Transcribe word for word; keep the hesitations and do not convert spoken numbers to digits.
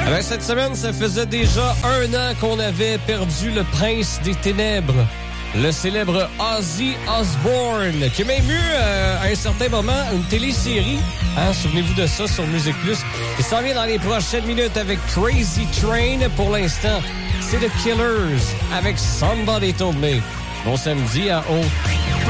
Ben, cette semaine, ça faisait déjà un an qu'on avait perdu le prince des ténèbres, le célèbre Ozzy Osbourne, qui a même eu, euh, à un certain moment, une télésérie. Hein, souvenez-vous de ça sur Musique Plus. Il s'en vient dans les prochaines minutes avec Crazy Train. Pour l'instant, c'est The Killers avec Somebody Told Me. Bon samedi à haut.